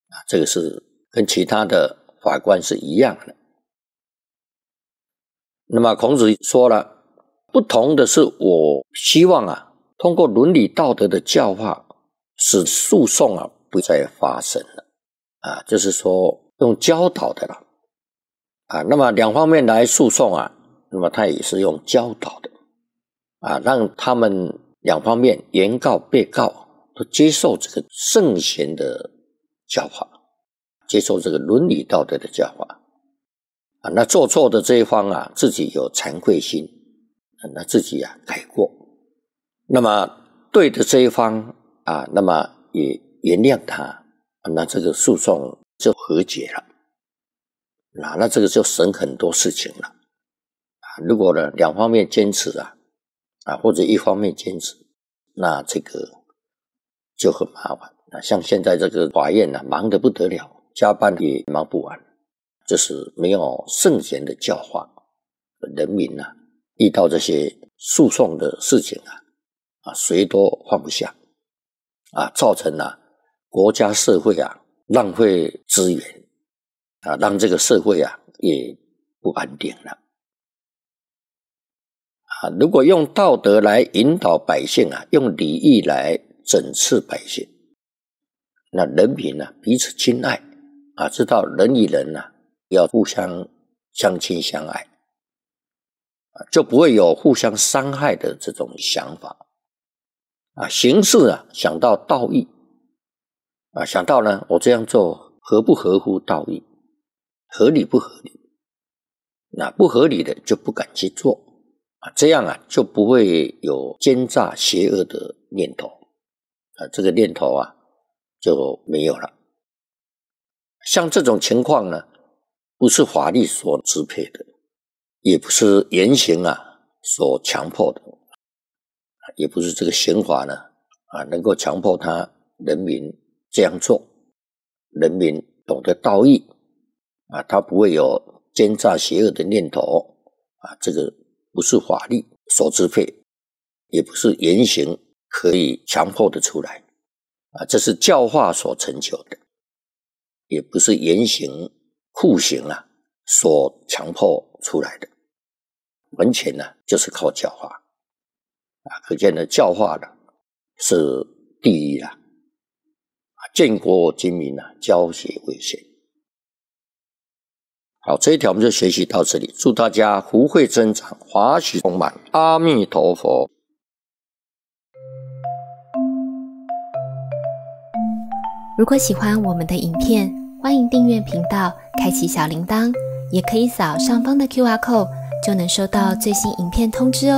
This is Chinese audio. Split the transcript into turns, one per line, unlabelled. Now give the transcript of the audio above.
这个是跟其他的法官是一样的。那么孔子说了，不同的是我希望通过伦理道德的教化，使诉讼不再发生了就是说用教导的了那么两方面来诉讼那么他也是用教导的让他们两方面原告被告都接受这个圣贤的教化，接受这个伦理道德的教化那做错的这一方自己有惭愧心那自己改过，那么对的这一方那么也原谅他那这个诉讼就和解了那这个就省很多事情了如果呢两方面坚持或者一方面坚持，那这个就很麻烦像现在这个法院忙得不得了，加班也忙不完，就是没有圣贤的教化，人民遇到这些诉讼的事情谁都放不下造成国家社会浪费资源让这个社会也不安定了如果用道德来引导百姓用礼义来整治百姓，那人民彼此亲爱知道人与人要互相相亲相爱就不会有互相伤害的这种想法行事想到道义想到呢我这样做合不合乎道义，合理不合理，那不合理的就不敢去做这样就不会有奸诈邪恶的念头这个念头就没有了。像这种情况呢，不是法律所支配的，也不是言行所强迫的，也不是这个刑法呢能够强迫人民这样做，人民懂得道义他不会有奸诈邪恶的念头这个不是法律所支配，也不是言行可以强迫的出来这是教化所成就的，也不是言行酷刑所强迫出来的，完全就是靠教化可见的教化是第一建国精民教学为先。好，这一条我们就学习到这里，祝大家福慧增长，华喜充满，阿弥陀佛。
如果喜欢我们的影片，欢迎订阅频道，开启小铃铛，也可以扫上方的 QR code， 就能收到最新影片通知哦。